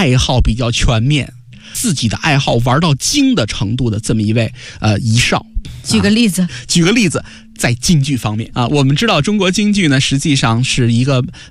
爱好比较全面，自己的爱好玩到精的程度的这么一位遗少。 举个例子， 在京剧方面啊，我们知道中国京剧呢，实际上是一个